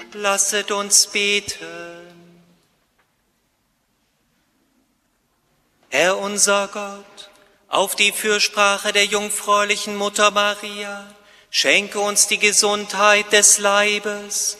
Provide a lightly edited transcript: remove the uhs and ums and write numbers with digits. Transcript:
Lasset uns beten. Herr unser Gott, auf die Fürsprache der jungfräulichen Mutter Maria, schenke uns die Gesundheit des Leibes